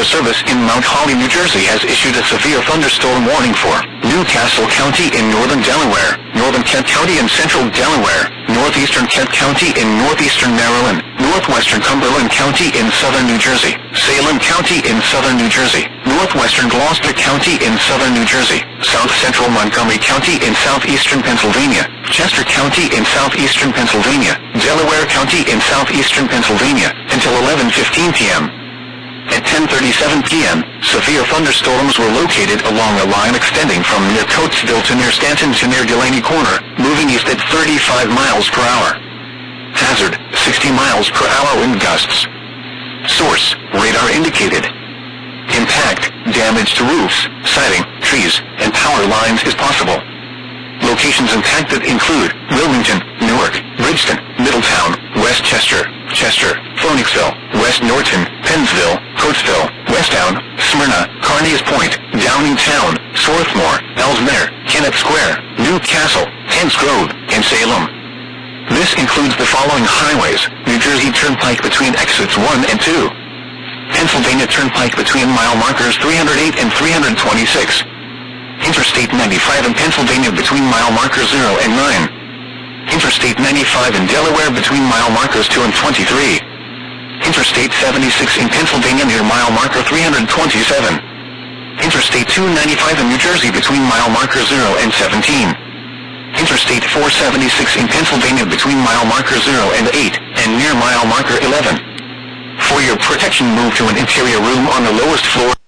Weather Service in Mount Holly, New Jersey has issued a severe thunderstorm warning for Newcastle County in northern Delaware, northern Kent County in central Delaware, northeastern Kent County in northeastern Maryland, northwestern Cumberland County in southern New Jersey, Salem County in southern New Jersey, northwestern Gloucester County in southern New Jersey, south central Montgomery County in southeastern Pennsylvania, Chester County in southeastern Pennsylvania, Delaware County in southeastern Pennsylvania, until 11:15 p.m. At 10:37 p.m., severe thunderstorms were located along a line extending from near Coatesville to near Stanton to near Delaney Corner, moving east at 35 miles per hour. Hazard, 60 miles per hour wind gusts. Source, radar indicated. Impact, damage to roofs, siding, trees, and power lines is possible. Locations impacted include Wilmington, Newark, Bridgeton, Middletown, West Chester, Chester, Phoenixville, West Norton, Pennsville, Coatesville, Westtown, Smyrna, Carneys Point, Downingtown, Swarthmore, Ellesmere, Kennett Square, Newcastle, Hens Grove, and Salem. This includes the following highways: New Jersey Turnpike between exits 1 and 2. Pennsylvania Turnpike between mile markers 308 and 326. Interstate 95 in Pennsylvania between mile markers 0 and 9. Interstate 95 in Delaware between mile markers 2 and 23. Interstate 76 in Pennsylvania near mile marker 327. Interstate 295 in New Jersey between mile marker 0 and 17. Interstate 476 in Pennsylvania between mile marker 0 and 8, and near mile marker 11. For your protection, move to an interior room on the lowest floor.